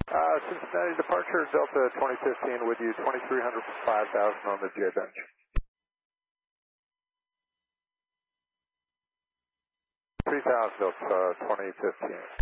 Cincinnati departure, Delta 2015 with you, 2300 5000 on the J bench. 3000 Delta 2015.